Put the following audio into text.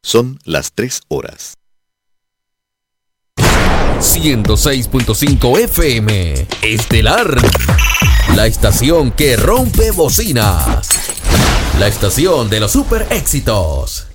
Son las 3 horas. 106.5 FM Estelar, la estación que rompe bocinas, la estación de los super éxitos.